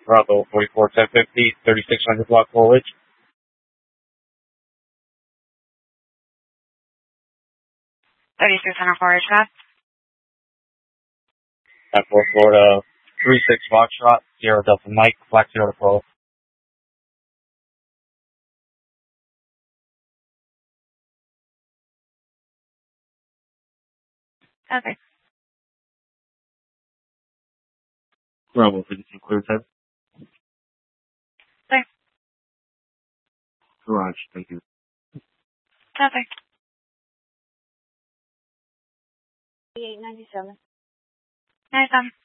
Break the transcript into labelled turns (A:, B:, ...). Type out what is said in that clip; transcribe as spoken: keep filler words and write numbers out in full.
A: Bravo forty-four ten fifty, thirty-six hundred block Woolwich.
B: thirty-six hundred Forage Shot.
A: At four Florida three six Foxtrot, Sierra Delta Mike, Black Sierra Pro.
B: Okay.
A: Bravo fifty-two clear type.
B: Thanks.
A: Garage, thank you.
B: Perfect.
C: eight ninety-seven.
B: Nice, um.